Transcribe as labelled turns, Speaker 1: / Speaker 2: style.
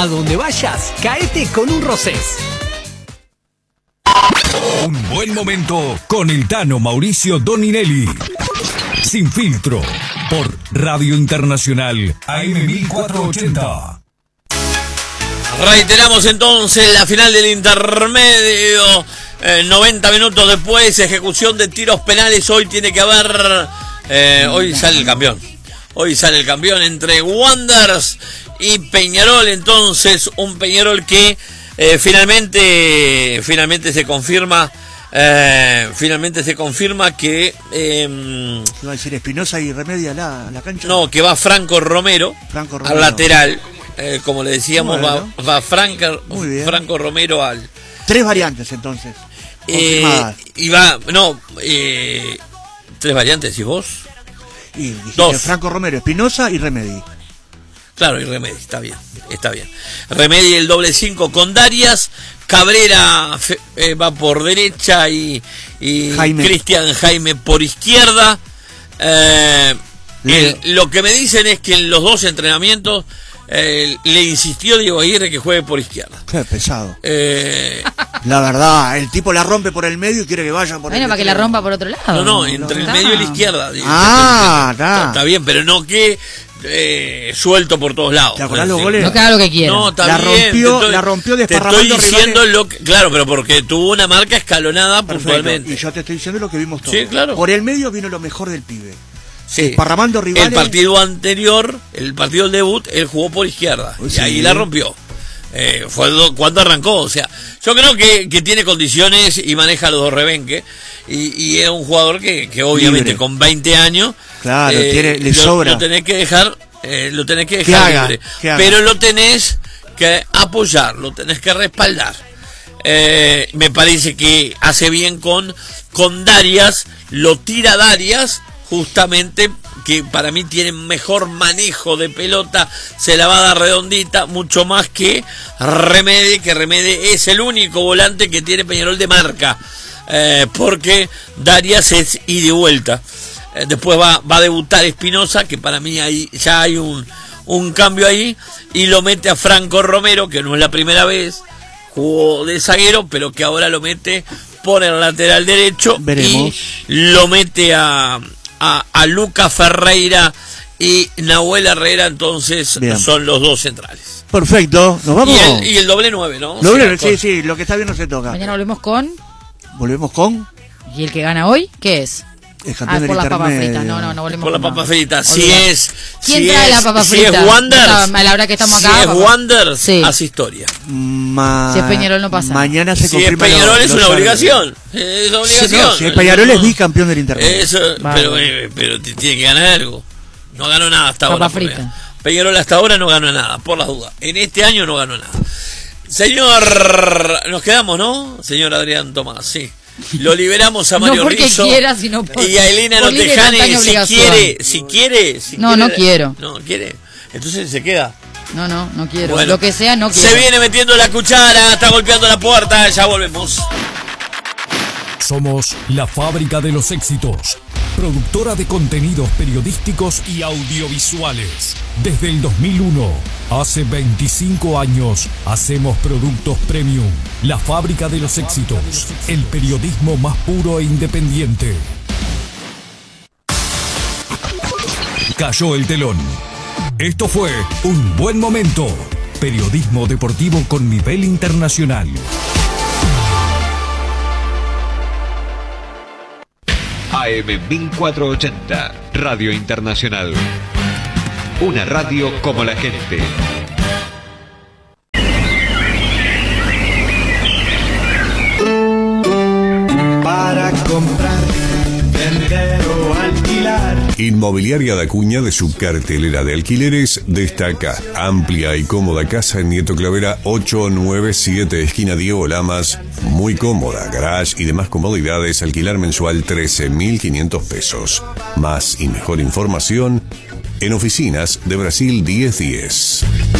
Speaker 1: A donde vayas, caete con un Rosés.
Speaker 2: Un buen momento con el Tano Mauricio Doninelli. Sin filtro, por Radio Internacional AM 1480.
Speaker 3: Reiteramos entonces la final del intermedio. 90 minutos después, ejecución de tiros penales. Hoy tiene que haber... hoy sale el campeón. Hoy sale el campeón entre Wanderers y Peñarol. Entonces, un Peñarol que finalmente se confirma. Finalmente se confirma que
Speaker 4: iba a decir Espinosa y Remedia a la cancha.
Speaker 3: No, que va Franco Romero al lateral. Como le decíamos, bueno, va Franco Romero al...
Speaker 4: 3 variantes entonces.
Speaker 3: Y va, no, 3 variantes, ¿y vos?
Speaker 4: Y dijiste
Speaker 3: 2.
Speaker 4: Franco Romero, Espinosa y Remedi.
Speaker 3: Claro, y Remedi, está bien. Remedi el doble 5 con Darias, Cabrera va por derecha y Cristian Jaime por izquierda. Lo que me dicen es que en los 2 entrenamientos le insistió Diego Aguirre que juegue por izquierda.
Speaker 4: Qué pesado. La verdad, el tipo la rompe por el medio y quiere que vaya por el
Speaker 5: Bueno, para que la rompa por otro lado.
Speaker 3: No, entre el medio y la izquierda. Está bien, pero no que suelto por todos lados.
Speaker 4: ¿Te acordás los goles?
Speaker 5: No que haga lo que quiera.
Speaker 3: No, está
Speaker 4: la
Speaker 3: bien.
Speaker 4: la rompió desparramando.
Speaker 3: Te estoy diciendo claro, pero porque tuvo una marca escalonada. Perfecto. Puntualmente.
Speaker 4: Y yo te estoy diciendo lo que vimos todos.
Speaker 3: Sí, claro.
Speaker 4: Por el medio vino lo mejor del pibe.
Speaker 3: Sí.
Speaker 4: Desparramando rivales.
Speaker 3: El partido anterior, el partido del debut, él jugó por izquierda.
Speaker 4: Pues
Speaker 3: y
Speaker 4: sí.
Speaker 3: ahí la rompió. Fue cuando arrancó. O sea, yo creo que tiene condiciones y maneja los 2 rebenques. Y es un jugador que obviamente libre. Con 20 años.
Speaker 4: Claro, le sobra.
Speaker 3: Lo tenés que dejar. Lo tenés que dejar libre. Pero lo tenés que apoyar, lo tenés que respaldar. Me parece que hace bien con Darias. Lo tira Darias. Justamente que para mí tiene mejor manejo de pelota, se la va a dar redondita, mucho más que Remedi, que Remedi es el único volante que tiene Peñarol de marca, porque Darias es ida y vuelta. Después va a debutar Espinosa, que para mí ya hay un cambio ahí, y lo mete a Franco Romero, que no es la primera vez, jugó de zaguero, pero que ahora lo mete por el lateral derecho.
Speaker 4: Veremos.
Speaker 3: Y lo mete a Lucas Ferreira y Nahuel Herrera, entonces bien. Son los 2 centrales.
Speaker 4: Perfecto, nos vamos.
Speaker 3: Y el doble 9, ¿no?
Speaker 4: Doble, sí, lo que está bien no se toca.
Speaker 5: Mañana volvemos con. ¿Y el que gana hoy? ¿Qué es?
Speaker 4: Por
Speaker 5: las papas fritas. No volvemos
Speaker 3: por la papa frita.
Speaker 5: ¿Quién trae la papa frita?
Speaker 3: Si es Wanderers,
Speaker 5: a la hora que estamos acá.
Speaker 3: Si es Wanderers, hace historia.
Speaker 5: Si es Peñarol no pasa.
Speaker 4: Mañana se confirma.
Speaker 3: Si es Peñarol es una obligación. Es obligación.
Speaker 4: Si es Peñarol es bicampeón del intermedio.
Speaker 3: Eso, vale. pero tiene que ganar algo. No ganó nada hasta
Speaker 5: papa
Speaker 3: ahora.
Speaker 5: Frita.
Speaker 3: Peñarol hasta ahora no ganó nada, por las dudas. En este año no ganó nada. Señor, nos quedamos, ¿no? Señor Adrián Tomás, sí. Lo liberamos a Mario Rizzo.
Speaker 5: Quiera, sino por,
Speaker 3: y a Elena Notejani, si quiere.
Speaker 5: No quiero.
Speaker 3: No quiere. Entonces se queda.
Speaker 5: No quiero. Bueno, lo que sea, no quiero.
Speaker 3: Se viene metiendo la cuchara, está golpeando la puerta, ya volvemos.
Speaker 2: Somos la fábrica de los éxitos, productora de contenidos periodísticos y audiovisuales. Desde el 2001, hace 25 años, hacemos productos premium. La fábrica de los éxitos, el periodismo más puro e independiente. Cayó el telón. Esto fue Un Buen Momento. Periodismo deportivo con nivel internacional.
Speaker 6: AM 1480, Radio Internacional. Una radio como la gente.
Speaker 7: Para comprar, vender o alquilar.
Speaker 8: Inmobiliaria da Acuña, de su cartelera de alquileres, destaca amplia y cómoda casa en Nieto Clavera 897, esquina Diego Lamas. Muy cómoda, garage y demás comodidades, alquilar mensual 13.500 pesos. Más y mejor información en Oficinas de Brasil 1010.